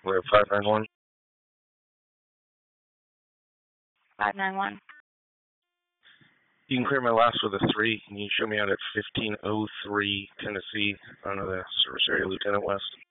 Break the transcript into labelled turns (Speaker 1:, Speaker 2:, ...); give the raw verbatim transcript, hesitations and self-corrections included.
Speaker 1: We have five nine one.
Speaker 2: five nine one.
Speaker 1: You can clear my last with a three. Can you show me out at fifteen oh three Tennessee under the service area Lieutenant West?